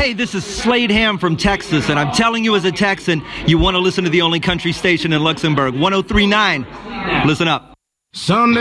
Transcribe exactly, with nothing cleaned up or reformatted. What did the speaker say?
Hey, this is Slade Ham from Texas, and I'm telling you as a Texan, you want to listen to the only country station in Luxembourg, one oh three point nine. Listen up. Sunday.